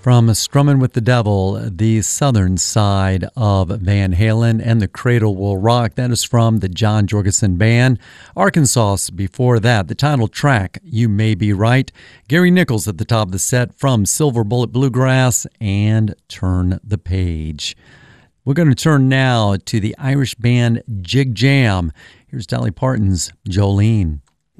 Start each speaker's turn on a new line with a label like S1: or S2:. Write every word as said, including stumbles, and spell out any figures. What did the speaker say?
S1: From Strummin' with the Devil, the southern side of Van Halen, and The Cradle Will Rock. That is from the John Jorgensen Band. Arkansas before that, the title track, You May Be Right. Gary Nichols at the top of the set from Silver Bullet Bluegrass and Turn the Page. We're going to turn now to the Irish band Jig Jam. Here's Dolly Parton's Jolene.